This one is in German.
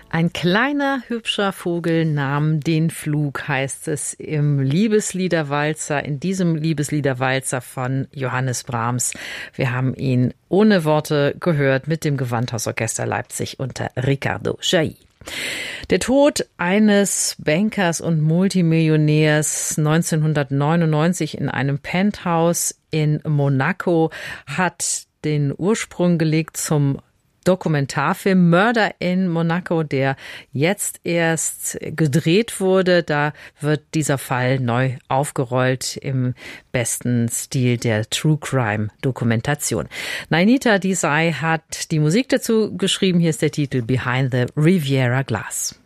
Ein kleiner, hübscher Vogel nahm den Flug, heißt es im Liebesliederwalzer, in diesem Liebesliederwalzer von Johannes Brahms. Wir haben ihn ohne Worte gehört mit dem Gewandhausorchester Leipzig unter Riccardo Chailly. Der Tod eines Bankers und Multimillionärs 1999 in einem Penthouse in Monaco hat den Ursprung gelegt zum Dokumentarfilm Murder in Monaco, der jetzt erst gedreht wurde. Da wird dieser Fall neu aufgerollt im besten Stil der True Crime Dokumentation. Nainita Desai hat die Musik dazu geschrieben. Hier ist der Titel Behind the Riviera Glass.